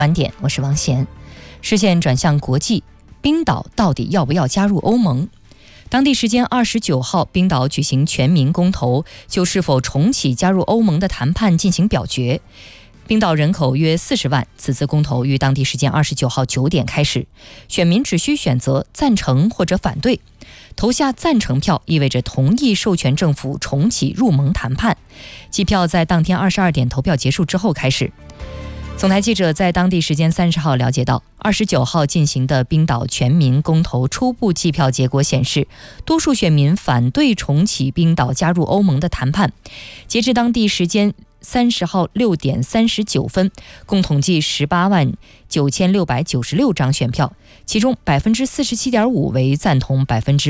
晚点，我是王贤。视线转向国际，冰岛到底要不要加入欧盟？当地时间29号，冰岛举行全民公投，就是否重启加入欧盟的谈判进行表决。冰岛人口约40万，此次公投于当地时间29号9点开始，选民只需选择赞成或者反对。投下赞成票意味着同意授权政府重启入盟谈判，计票在当天22点投票结束之后开始。总台记者在当地时间30号了解到，29号进行的冰岛全民公投初步计票结果显示，多数选民反对重启冰岛加入欧盟的谈判。截至当地时间30号6点39分，共统计18万9696张选票，其中 47.5% 为赞同，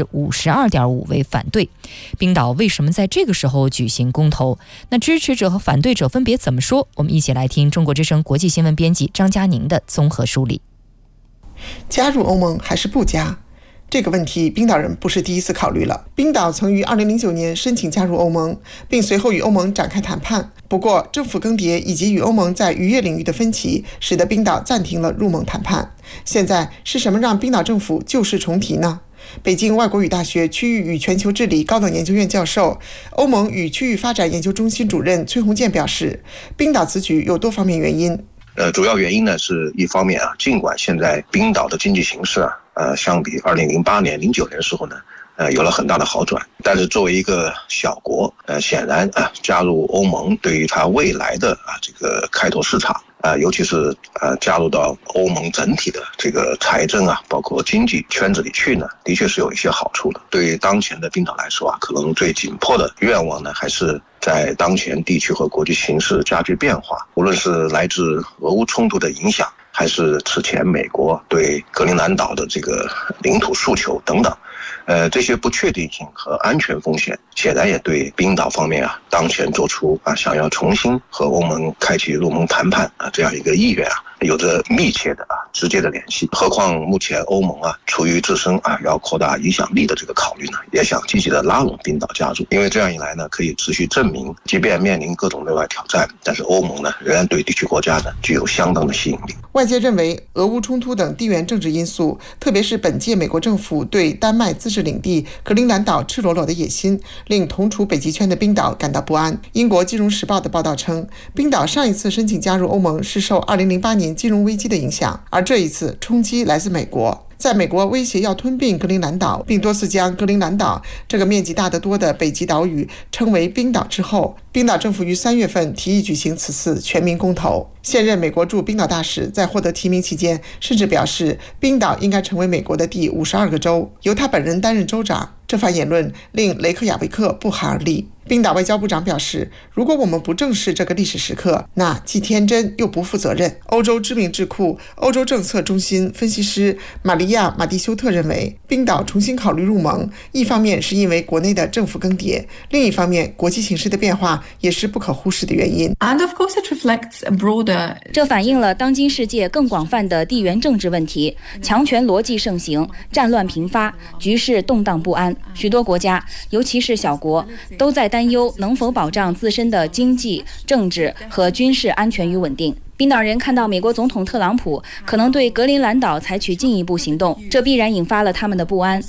52.5% 为反对。冰岛为什么在这个时候举行公投？那支持者和反对者分别怎么说？我们一起来听中国之声国际新闻编辑张嘉宁的综合梳理。 加入欧盟还是不加？这个问题冰岛人不是第一次考虑了。冰岛曾于2009年申请加入欧盟，并随后与欧盟展开谈判。不过政府更迭以及与欧盟在渔业领域的分歧，使得冰岛暂停了入盟谈判。现在是什么让冰岛政府旧事重提呢？北京外国语大学区域与全球治理高等研究院教授、欧盟与区域发展研究中心主任崔洪建表示，冰岛此举有多方面原因。 主要原因呢是一方面尽管现在冰岛的经济形势相比2008年、09年的时候呢，有了很大的好转，但是作为一个小国，显然加入欧盟对于它未来的这个开拓市场尤其是加入到欧盟整体的这个财政包括经济圈子里去呢，的确是有一些好处的。对于当前的冰岛来说可能最紧迫的愿望呢，还是在当前地区和国际形势加剧变化，无论是来自俄乌冲突的影响，还是此前美国对格陵兰岛的这个领土诉求等等，这些不确定性和安全风险，显然也对冰岛方面当前做出想要重新和欧盟开启入盟谈判这样一个意愿有着密切的直接的联系。何况目前欧盟出于自身要扩大影响力的这个考虑呢，也想积极的拉拢冰岛加入，因为这样一来呢，可以持续证明，即便面临各种内外挑战，但是欧盟呢仍然对地区国家呢具有相当的吸引力。 外界认为，俄乌冲突等地缘政治因素，特别是本届美国政府对丹麦自治领地格陵兰岛赤裸裸的野心，令同处北极圈的冰岛感到不安。英国金融时报的报道称，冰岛上一次申请加入欧盟是受2008年金融危机的影响，而这一次冲击来自美国。在美国威胁要吞并格陵兰岛，并多次将格陵兰岛这个面积大得多的北极岛屿称为冰岛之后，冰岛政府于3月份提议举行此次全民公投。现任美国驻冰岛大使在获得提名期间甚至表示，冰岛应该成为美国的第52个州，由他本人担任州长。这番言论令雷克雅维克不寒而栗。冰岛外交部长表示，如果我们不正视这个历史时刻，那既天真又不负责任。欧洲知名智库欧洲政策中心分析师玛利亚·马蒂修特认为，冰岛重新考虑入盟，一方面是因为国内的政府更迭，另一方面国际形势的变化也是不可忽视的原因。 And of course it reflects a broader... 这反映了当今世界更广泛的地缘政治问题，强权逻辑盛行，战乱频发，局势动荡不安。许多国家，尤其是小国，都在担忧能否保障自身的经济、政治和军事安全与稳定。冰岛人看到美国总统特朗普可能对格陵兰岛采取进一步行动，这必然引发了他们的不安。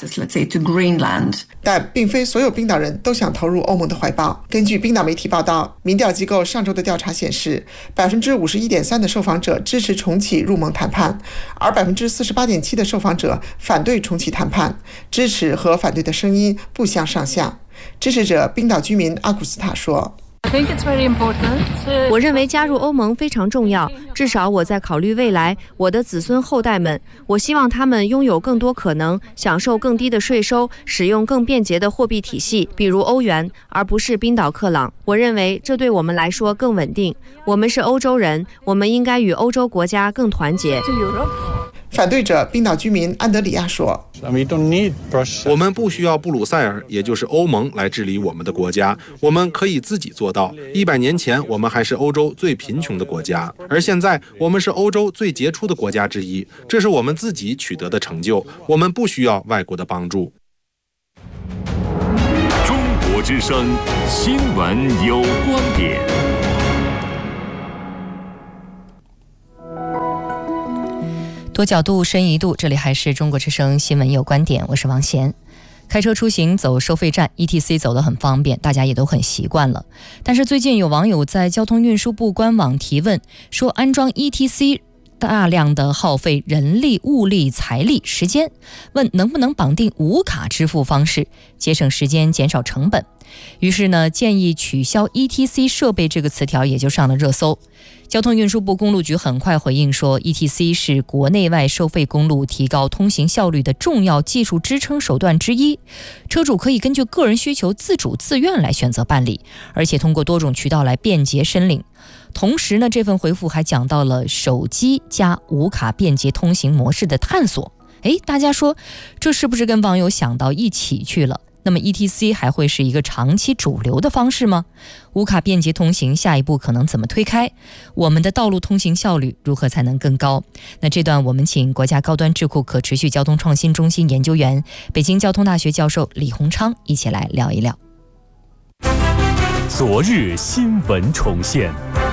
但并非所有冰岛人都想投入欧盟的怀抱。根据冰岛媒体报道，民调机构上周的调查显示， 51.3% 的受访者支持重启入盟谈判，而 48.7% 的受访者反对重启谈判，支持和反对的声音不相上下。支持者冰岛居民阿古斯塔说， 我认为加入欧盟非常重要，至少我在考虑未来我的子孙后代们，我希望他们拥有更多可能，享受更低的税收，使用更便捷的货币体系，比如欧元，而不是冰岛克朗。我认为这对我们来说更稳定。我们是欧洲人，我们应该与欧洲国家更团结。 反对者冰岛居民安德里亚说， 我们不需要布鲁塞尔，也就是欧盟来治理我们的国家，我们可以自己做到。100年前我们还是欧洲最贫穷的国家，而现在我们是欧洲最杰出的国家之一，这是我们自己取得的成就，我们不需要外国的帮助。 中国之声新闻有观点。 多角度深一度，这里还是中国之声新闻有观点，我是王贤。开车出行走收费站 ETC 走得很方便，大家也都很习惯了。但是最近有网友在交通运输部官网提问，说安装 ETC 大量的耗费人力、物力、财力、时间，问能不能绑定无卡支付方式，节省时间、减少成本。于是呢，建议取消 ETC 设备这个词条也就上了热搜。交通运输部公路局很快回应说， ETC 是国内外收费公路提高通行效率的重要技术支撑手段之一，车主可以根据个人需求自主自愿来选择办理，而且通过多种渠道来便捷申领。同时呢，这份回复还讲到了手机加无卡便捷通行模式的探索。大家说这是不是跟网友想到一起去了？那么 ETC 还会是一个长期主流的方式吗？无卡便捷通行下一步可能怎么推开？我们的道路通行效率如何才能更高？那这段我们请国家高端智库可持续交通创新中心研究员、北京交通大学教授李洪昌一起来聊一聊。 昨日新闻重现。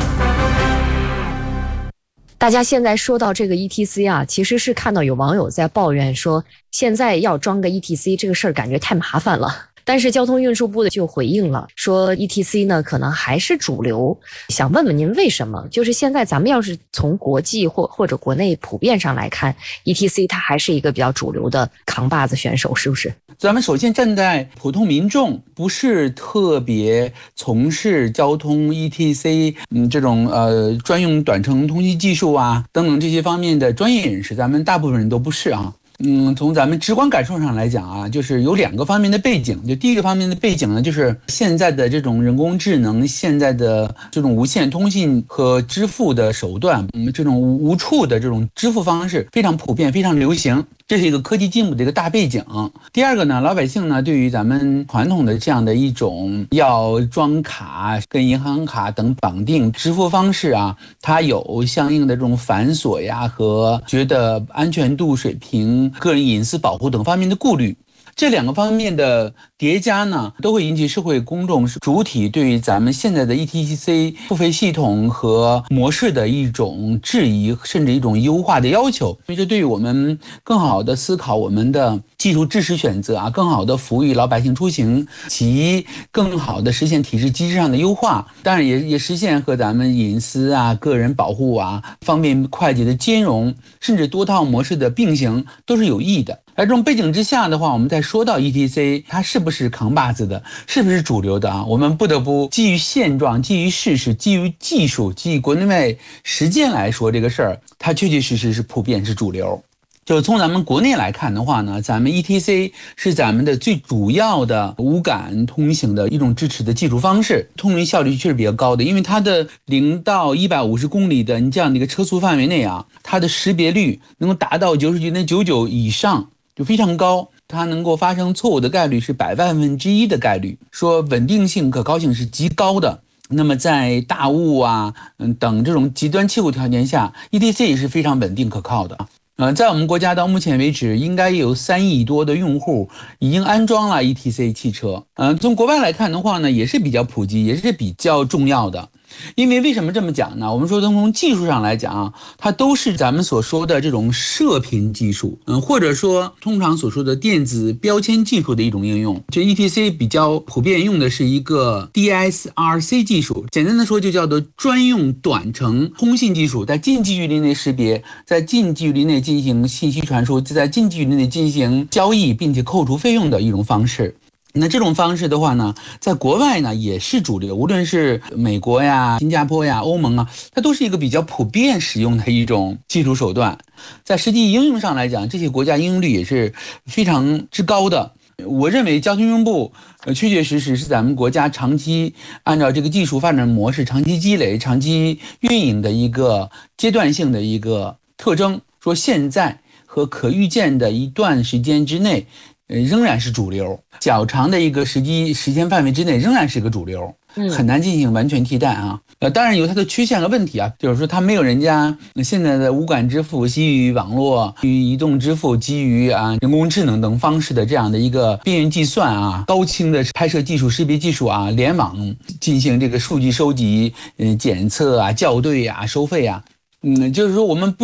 大家现在说到这个 ETC 啊，其实是看到有网友在抱怨说，现在要装个 ETC 这个事儿感觉太麻烦了。但是交通运输部的就回应了，说 ETC 呢可能还是主流。想问问您为什么？就是现在咱们要是从国际或者国内普遍上来看， ETC 它还是一个比较主流的扛把子选手，是不是？ 咱们首先站在普通民众，不是特别从事交通 ETC 这种专用短程通信技术啊等等这些方面的专业人士，咱们大部分人都不是啊。从咱们直观感受上来讲啊，就是有2个方面的背景。就第一个方面的背景呢，就是现在的这种人工智能，现在的这种无线通信和支付的手段，这种无触的这种支付方式非常普遍，非常流行。这是一个科技进步的一个大背景。第二个呢，老百姓呢对于咱们传统的这样的一种要装卡跟银行卡等绑定支付方式啊，它有相应的这种繁琐呀和觉得安全度水平、个人隐私保护等方面的顾虑。这2个方面的叠加呢，都会引起社会公众主体对于咱们现在的 ETC 付费系统和模式的一种质疑，甚至一种优化的要求。所以这对于我们更好的思考我们的技术支持选择啊，更好的服务于老百姓出行，其更好的实现体制机制上的优化，当然也实现和咱们隐私啊、个人保护啊、方便快捷的兼容，甚至多套模式的并行，都是有益的。而这种背景之下的话，我们再说到 ETC 它是不是扛把子的，是不是主流的啊？我们不得不基于现状、基于事实、基于技术、基于国内外实践来说这个事儿，它确确实实是普遍是主流。就从咱们国内来看的话呢，咱们 ETC 是咱们的最主要的无感通行的一种支持的技术方式，通行效率确实比较高的，因为它的0到150公里的这样的一个车速范围内啊，它的识别率能够达到99.99%以上，就非常高。它能够发生错误的概率是100%的概率，说稳定性、可靠性是极高的。那么在大雾啊等这种极端气候条件下， ETC 也是非常稳定可靠的。在我们国家到目前为止，应该有3亿多的用户已经安装了 ETC 汽车。从国外来看的话呢，也是比较普及，也是比较重要的。因为为什么这么讲呢？我们说从技术上来讲啊，它都是咱们所说的这种射频技术，或者说通常所说的电子标签技术的一种应用。这 ETC 比较普遍用的是一个 DSRC 技术，简单的说就叫做专用短程通信技术，在近距离内识别，在近距离内进行信息传输，在近距离内进行交易，并且扣除费用的一种方式。那这种方式的话呢，在国外呢也是主流，无论是美国呀、新加坡呀、欧盟啊，它都是一个比较普遍使用的一种技术手段。在实际应用上来讲，这些国家应用率也是非常之高的。我认为交通运输部确确实实是咱们国家长期按照这个技术发展模式长期积累、长期运营的一个阶段性的一个特征。说现在和可预见的一段时间之内仍然是主流，较长的一个时间范围之内仍然是个主流，很难进行完全替代啊。当然有它的缺陷和问题啊，就是说它没有人家现在的无感支付基于网络、基于移动支付、基于人工智能等方式的这样的一个边缘计算啊、高清的拍摄技术、识别技术啊、联网进行这个数据收集、检测啊、校对啊、收费啊。就是说我们